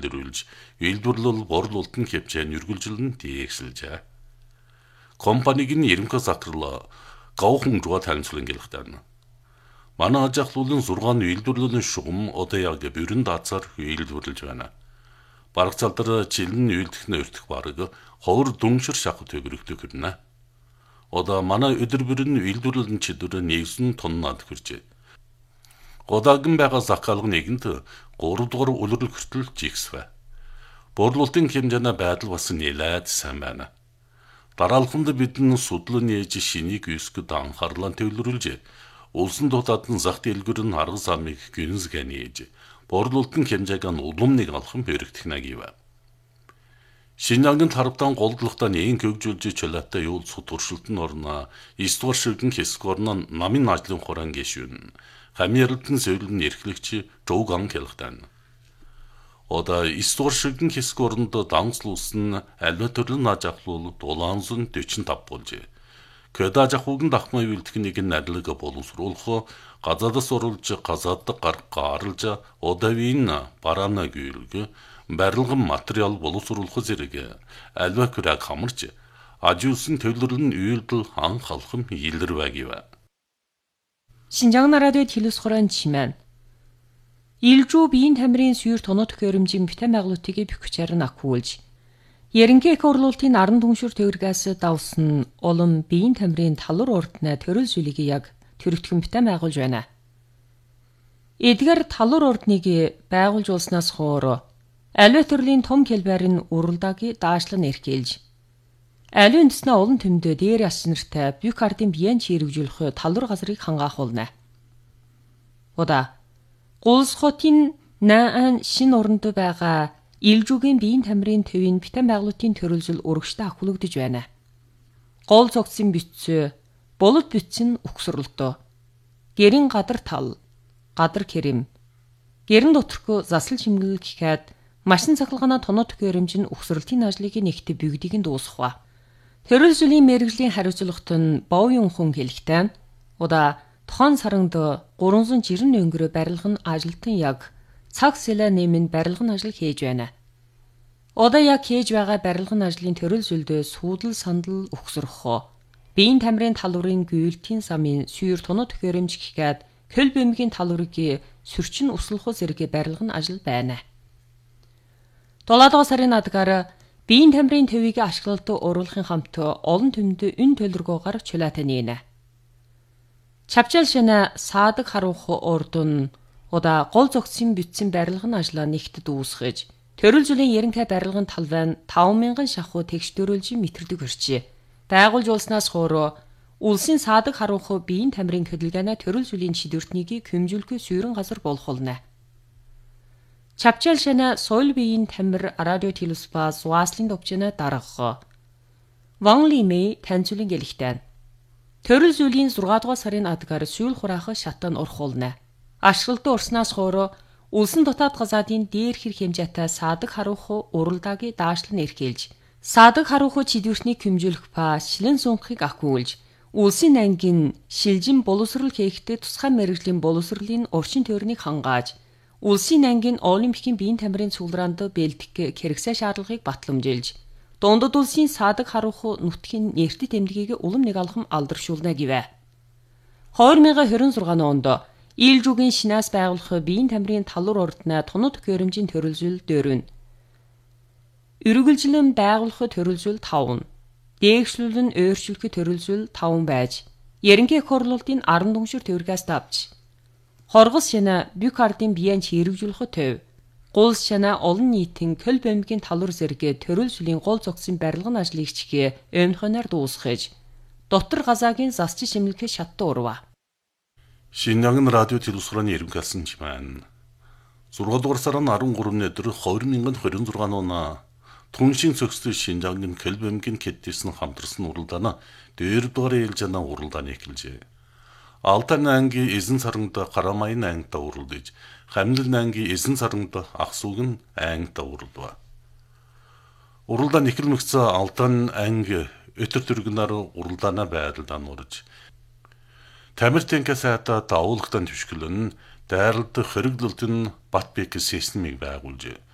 илрүүлж, үйлдвэрлэл борлуулалтын хэмжээний үргэлжлэн дээгсэлжээ. Компанийн ерөнхий захирал Гаухан Жуа танилцуулан гэлэхтэн. Манай аж ахлуулын 6 үйлдвэрлэлийн шугам одоо яг бүрэн даацаар үйлдвэрлэж байна. Бараг залдар жилийн үйлдэх нөртөх бараг ховор дүншир шахах төгрөгтэй хүрнэ. Одоо манай өдөр бүрэн үйлдвэрлэлийн чидөр нэгсэн тоннад хүрчээ. Одоогийн байгаа захиалга нэгэнт 3 дугаар улирал хүртэл жигсвэ. Борлуулалтын хэмжээний байдал бас нэлээд сайн байна. Дараалханд бидний судлан нээж шинийг өсгөд анхаарлаа төвлөрүүлж, улсын дутаадын зах дэлгүүр нь арга замыг гүнзгий нээж, борлуулалтын хэмжээг нь улам нэг алхам бэрэгдэх гэв. Шинжаагийн тарбтан голдлогтой нээн хөгжүүлж чөлөөтэй юул судуршилтын орно, 9 дугаар ширгэн хэсэг орно намын ажлын хураан гişүн. Хамиарлтын сөйлөн эрхлэгч Жууган хэлхтэн. Одоо 9 дугаар ширгэн хэсэг оронд данцлуулсан аливаа төрлийн аж ахлуул 745 болжээ. Көдө аж ахуйн дахмын үйлдэх нэрлэг боловсруулах, газадас оруулж газад гаргааралж одавийн бараана гүйлг, барилгын материал боловсруулах зэрэг аливаа хүрэг хамарч ажуулсан төвлөрлийн үйлдэл анх алхам илэрвэ гэв. Шинжаан радиод хэлэлцэхорон чимэн. Илжүү биеийн тамирын сүйр тоноод төхөөрөмжийн бүтээн байгуулалтыг бөхчээр нь акуулж. Ерөнхий эко орлуулалтын 10 түншүр төгрөгөөс давсан улам биеийн тамирын талур урднаа төрөл зүйлийг яг төрөгдөхөн бүтээн байгуулж байна. Эдгээр талур урдныг байгуулж улснаас хойш аливаа төрлийн том хэлбэр нь уралдааг даашлан эрхэлж. Аливаа үндэснээ олон төмдөө дээр яс нартай бүх ардын биеийн чирэгжүүлэх талур газрыг хангаахулна. Ода Гулс хотын наан шин уранд байгаа Илжүүгийн биеийн тамирын төвийн бүтээн байгуулалтын төрөлжил урагштай ахуулагдж байна. Гол цогцсон бүтцөө, болот бүтцэн өгсөрлөлтөө. Гэрийн гадар тал, гадар керэм. Гэрэн доторх засал чимгэл гэхэд машин цахилгааны тоноод төхөөрөмж нь өгсөрлөлтийн ажлыг нэгт бүгдийг нь дуусгах. Төрөлжлийн мэрэгжлийн хариуцлагт нь боовын хүн хэлэхтэй. Удаа тохон саранд 390 өнгөрөө барилга нь ажилтан яг цаг сэлэ нэмэн барилгын ажил хийж байна. Одоо яг хийж байгаа барилгын ажлын төрөлжөлдөө сүүдэл сандал өгсөрөх. Биеийн тамирын талуурын гүйлтийн замын сүйр тоноо төхөөрөмж гэхэд хөл бөмбөгийн талуурыг сөрчин услах зэрэг барилгын ажил байна. 7 дугаар сарын адгаар биеийн тамирын төвийг ашиглалт оруулахын хамт олон төмөнд өн төлөргөөр чулаатай нийнэ. Чавчал шинэ саадаг харуухх урдун удаа гол зогцсон бүтцэн барилгын ажлаа нэгт дуусгаж, төрөлжлийн ерөнхий барилгын талбай нь 5000 шахуу тэгш төрөлжин метрдэг өрчээ. Байгуулж улснаас хойш улсын саадаг харуухх биеийн тамирын хөдөлгөөнө төрөлжлийн чидвэртнийг хэмжүүлэх сүйрэн газар болох болно. Чавчал шинэ соёл биеийн тамир радио телеспа суаслын довчнаа даргах. Ван Лимэй танилцуулан гэлэхтэн. Төрөл зүйлийн 6 дугаар сарын адгаар сүүл хураах шатан урхуулна. Ашиглалтад урснаас хойш улсын дотоод газаадын дээр хэр хэмжээтэй саадаг харуухх уралдааг даашлан эрхэлж, саадаг харуухх чидвэртнийг хэмжүүлэх па шилэн сунхыг ахиулж, улсын ангийн шилжин боловсрол хийхдээ тусгай мэрэгжлийн боловсролын орчин тойрныг хангааж, улсын ангийн олимпикийн биеийн тамирын цуглаанд бэлтгэх хэрэгсээ шаардлагыг батламжилж, дундад улсын саадаг харуухх нутгийн нэртэд тэмдгийг улам нэг алхам алдаршуулна гэвэ. 2026 онд Илжүүгийн шинээс байгуулах биеийн тамирын талур урднаа тоноо төхөөрөмжийн төрөлжил 4, үргэлжлэн байгуулах төрөлжил 5, дээгшлүүлэн өөрчлөх төрөлжил 5 байж, ерөнхий эко орлуулалтын 10 түншүр төгрөгөөс давж, хоргос шинэ бүх ардын биеийн чирэгжүүлэх төв, гулс шинэ олон нийтийн хөл бөмбөгийн талур зэрэг төрөлжлийн гол зогсон барилгын ажлыг чигээ өмнөхөнөр дуусгаж, дотор газаагийн засч шимлэх шаттай урва. Шинжаагийн радио телевизорын ерөнхийлсөн чимэн 6 дугаар сарын 13-ны өдөр 2026 оны Түншийн цогцлын Шинжаагийн хөл бөмбөгийн кэдтэйсэн хамтарсан уралдааны 4 дугаар ээлжианы уралдааны эхэлжээ. Алтан ангийн эзэн саранд Карамаян ангитай уралдаж, Хамлын ангийн эзэн саранд Ахсууг нь ангитай уралдав. Уралдааны эхлэмэгцээ Алтан анги өтөр төргнөр уралдааны байрлалд нурж, Тамир танка сайта дагуулгатан түшгэлэн дайралд хоригдлолт нь Батбек системийг байгуулжээ.